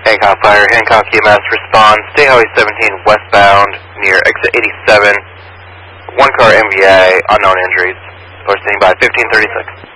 Hancock Fire, Hancock EMS responds, State Highway 17 westbound near exit 87. One car MVA, unknown injuries. Or standing by 1536.